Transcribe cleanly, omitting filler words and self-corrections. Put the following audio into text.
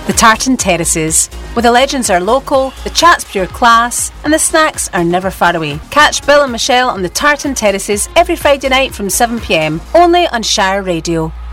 The Tartan Terraces, where the legends are local, the chat's pure class, and the snacks are never far away. Catch Bill and Michelle on the Tartan Terraces every Friday night from 7pm, only on Shire Radio.